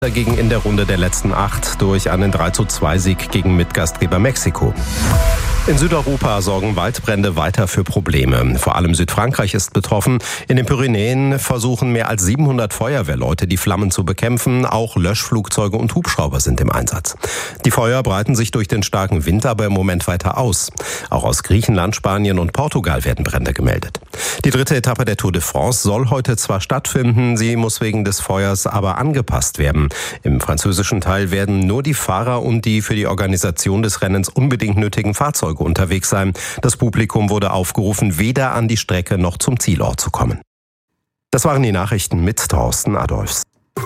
Dagegen in der Runde der letzten 8 durch einen 3:2-Sieg gegen Mitgastgeber Mexiko. In Südeuropa sorgen Waldbrände weiter für Probleme. Vor allem Südfrankreich ist betroffen. In den Pyrenäen versuchen mehr als 700 Feuerwehrleute, die Flammen zu bekämpfen. Auch Löschflugzeuge und Hubschrauber sind im Einsatz. Die Feuer breiten sich durch den starken Wind aber im Moment weiter aus. Auch aus Griechenland, Spanien und Portugal werden Brände gemeldet. Die 3. Etappe der Tour de France soll heute zwar stattfinden, sie muss wegen des Feuers aber angepasst werden. Im französischen Teil werden nur die Fahrer und die für die Organisation des Rennens unbedingt nötigen Fahrzeuge unterwegs sein. Das Publikum wurde aufgerufen, weder an die Strecke noch zum Zielort zu kommen. Das waren die Nachrichten mit Thorsten Adolfs.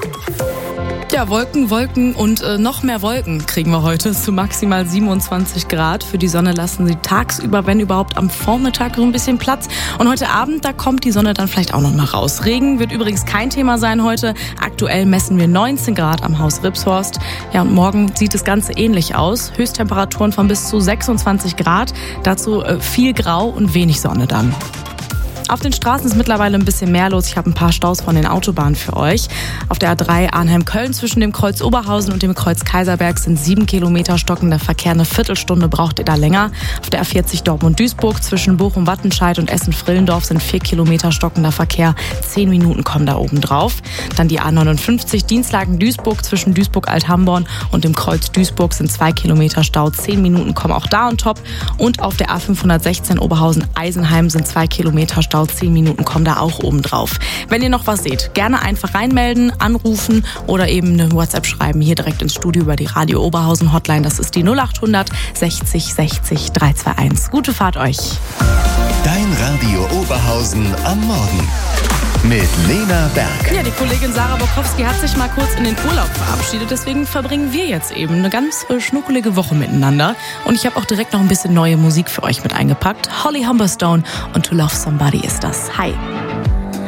Ja, Wolken und noch mehr Wolken kriegen wir heute zu maximal 27 Grad. Für die Sonne lassen sie tagsüber, wenn überhaupt, am Vormittag so ein bisschen Platz. Und heute Abend, da kommt die Sonne dann vielleicht auch noch mal raus. Regen wird übrigens kein Thema sein heute. Aktuell messen wir 19 Grad am Haus Ripshorst. Ja, und morgen sieht das Ganze ähnlich aus. Höchsttemperaturen von bis zu 26 Grad. Dazu viel Grau und wenig Sonne dann. Auf den Straßen ist mittlerweile ein bisschen mehr los. Ich habe ein paar Staus von den Autobahnen für euch. Auf der A3 Arnhem-Köln zwischen dem Kreuz Oberhausen und dem Kreuz Kaiserberg sind 7 Kilometer stockender Verkehr. Eine Viertelstunde braucht ihr da länger. Auf der A40 Dortmund-Duisburg zwischen Bochum-Wattenscheid und Essen-Frillendorf sind 4 Kilometer stockender Verkehr. 10 Minuten kommen da oben drauf. Dann die A59 Dienstlaken-Duisburg zwischen Duisburg-Althamborn und dem Kreuz Duisburg sind 2 Kilometer Stau. 10 Minuten kommen auch da on top. Und auf der A516 Oberhausen-Eisenheim sind 2 Kilometer Stau. 10 Minuten kommen da auch oben drauf. Wenn ihr noch was seht, gerne einfach reinmelden, anrufen oder eben eine WhatsApp schreiben, hier direkt ins Studio über die Radio Oberhausen Hotline. Das ist die 0800 60 60 321. Gute Fahrt euch. Dein Radio Oberhausen am Morgen. Mit Lena Berg. Ja, die Kollegin Sarah Bokowski hat sich mal kurz in den Urlaub verabschiedet. Deswegen verbringen wir jetzt eben eine ganz schnuckelige Woche miteinander. Und ich habe auch direkt noch ein bisschen neue Musik für euch mit eingepackt. Holly Humberstone und To Love Somebody ist das. Hi.